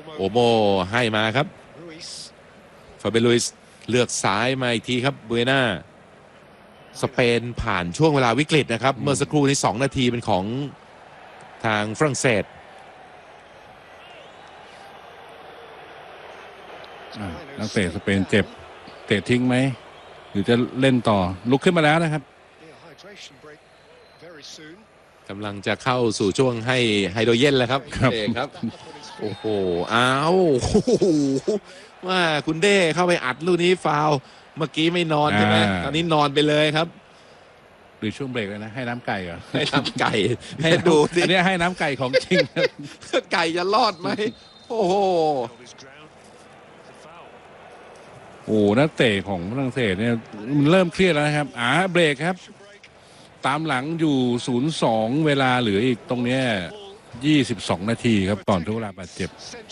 โอโมให้มาครับฟาเบลุยส์เลือกซ้ายมาอีกทีครับเบน่าสเปนผ่านช่วงเวลาวิกฤตนะครับเมื่อสักครู่นี้2 นาทีเป็นของทางฝรั่งเศสนักเตะสเปนเจ็บเตะทิ้งไหมหรือจะเล่นต่อลุกขึ้นมาแล้วนะครับกำลังจะเข้าสู่ช่วงให้ไฮโดรเจนแล้วครับเอกครับโอ้โหอ้าวว่าคุณเด้เข้าไปอัดลูกนี้ฟาวเมื่อกี้ไม่นอนใช่ไหมตอนนี้นอนไปเลยครับหรือช่วงเบรกเลยนะให้น้ำไก่เหรอให้น้ำไก่ให้ดูอันนี้ให้น้ำไก่ของจริงไก่จะรอดไหมโอ้โหนักเตะของฝรั่งเศสเนี่ยมันเริ่มเครียดแล้วนะครับเบรกครับตามหลังอยู่ 0-2 เวลาเหลืออีกตรงนี้22 นาทีครับก่อนทุกเวลาบาดเจ็บ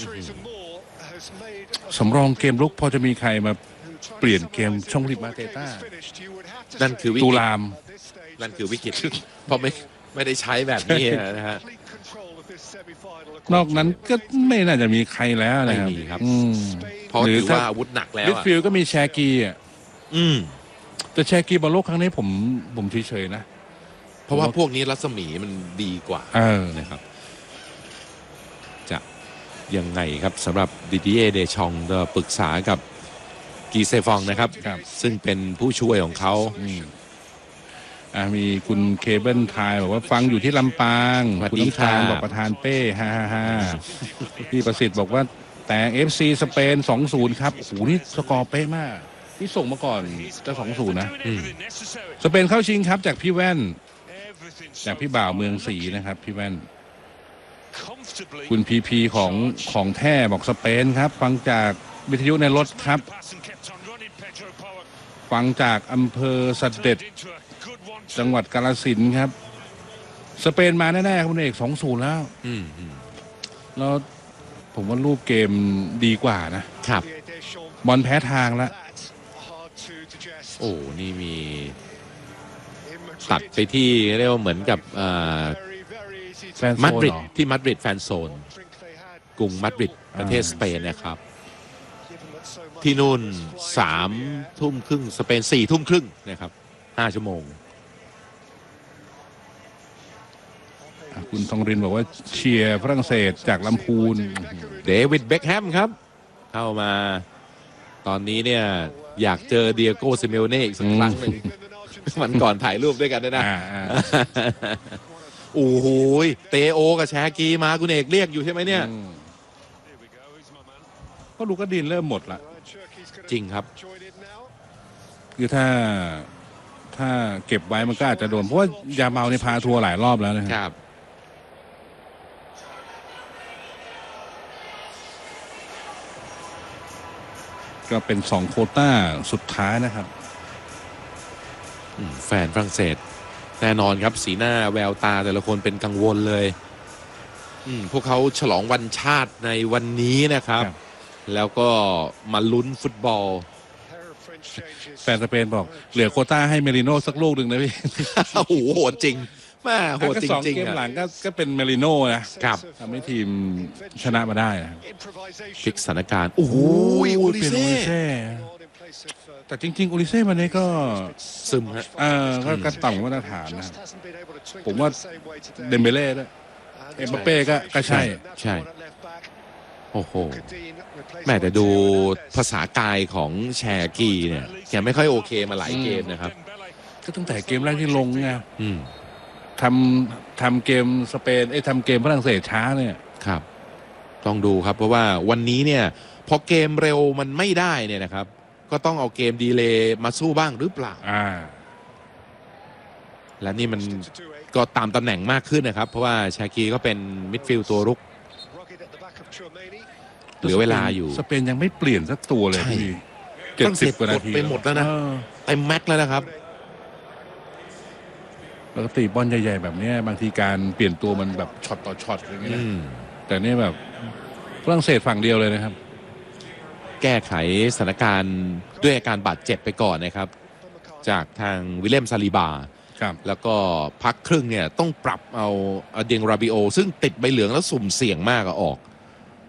สำรองเกมลุกพอจะมีใครมาเปลี่ยนเกมช่องริบมาเตต้านั่นคือวิกฤตตูรามนั่นคือวิกฤตเพราะไม่ได้ใช้แบบนี้นะฮะนอกนั้นก็ไม่น่าจะมีใครแล้วนะครับเพราะถือว่าอาวุธหนักแล้วมิดฟิลด์ก็มีแชกีแต่แชกีบอลโลกครั้งนี้ผมเฉยๆนะเพราะว่าพวกนี้รัศมีมันดีกว่านะครับจะยังไงครับสำหรับดิดิเอเดชองจะปรึกษากับกีเซฟองนะครับซึ่งเป็นผู้ช่วยของเขามีคุณเคเบิลไทยบอกว่าฟังอยู่ที่ลำปางคุณน้ำตาลบอกประธานเป้ฮ่าพี่ประสิทธิ์บอกว่าแต่ง FC สเปน 2-0 ครับโอ้โหนี่สกอร์เป๊ะมากที่ส่งมาก่อนจะ 2-0 นะสเปนเข้าชิงครับจากพี่แว่นจากพี่บ่าวเมืองศรีนะครับพี่แว่นคุณพีของแท้บอกสเปนครับฟังจากวิทยุในรถครับฟังจากอำเภอสเด็จจังหวัดกาฬสินธุ์ครับสเปนมาแน่ๆครับคุณเอก 2-0 แล้วแล้วผมว่ารูปเกมดีกว่านะครับบอลแพ้ทางแล้วโอ้นี่มีตัดไปที่เรียกว่าเหมือนกับมาดริดที่มาดริดแฟนโซนกรุงมาดริดประเทศสเปนนะครับที่นู่น3 ทุ่มครึ่งสเปน4 ทุ่มครึ่งนะครับ5 ชั่วโมงคุณทองรินบอกว่าเชียร์ฝรั่งเศสจากลำพูนเดวิดเบ็คแฮมครับเข้ามาตอนนี้เนี่ยอยากเจอเดียโก้ซิเมโอเน่อีกสักครั้งหนึ่งมันก่อนถ่ายรูปด้วยกันด้วยนะโอ้โหเตโอกับแชกีมาคุณเอกเรียกอยู่ใช่ไหมเนี่ยก็ลูกก็ดินเริ่มหมดละจริงครับคือถ้าเก็บไว้มันก็อาจจะโดนเพราะว่ายาเมาในพาทัวร์หลายรอบแล้วนะครับก็เป็น2 โควต้าสุดท้ายนะครับแฟนฝรั่งเศสแน่นอนครับสีหน้าแววตาแต่ละคนเป็นกังวลเลยพวกเขาฉลองวันชาติในวันนี้นะครับแล้วก็มาลุ้นฟุตบอลแฟนสเปนบอกเหลือโควต้าให้เมริโน่สักลูกหนึ่งนะพี่โอ้โหโหดจริงแม่โหดจริงๆเกมหลังก็เป็นเมริโน่นะครับทำให้ทีมชนะมาได้นะพลิกสถานการณ์โอ้โหอูริเซ่แต่จริงๆอูริเซ่วันนี้ก็ซึมฮะก็ต่ำมาตรฐานนะผมว่าเดมเบเล่ด้วยเอ็มบัปเป้ก็ใช่โอ้โหแม่แต่ดูภาษากายของแชกีเนี่ยแกไม่ค่อยโอเคมาหลายเกมนะครับก็ตั้งแต่เกมแรกที่ลงไงทำเกมสเปนทำเกมฝรั่งเศสช้าเนี่ยครับต้องดูครับเพราะว่าวันนี้เนี่ยพอเกมเร็วมันไม่ได้เนี่ยนะครับก็ต้องเอาเกมดีเลย์มาสู้บ้างหรือเปล่าและนี่มันก็ตามตำแหน่งมากขึ้นนะครับเพราะว่าชากีก็เป็นมิดฟิลด์ตัวรุกเหลือเวลาอยู่สเปนยังไม่เปลี่ยนสักตัวเลยพี่70 กว่านาทีไปหมดแล้วนะเต็มแม็กแล้วนะครับปกติบอลใหญ่ๆแบบนี้บางทีการเปลี่ยนตัวมันแบบช็อตต่อช็อตอย่างเงี้ยแต่นี่แบบฝรั่งเศสฝั่งเดียวเลยนะครับแก้ไขสถานการณ์ด้วยอาการบาดเจ็บไปก่อนนะครับจากทางวิลเลียมซาลิบาแล้วก็พักครึ่งเนี่ยต้องปรับเอาเดียงราบิโอซึ่งติดใบเหลืองแล้วสุ่มเสี่ยงมากออก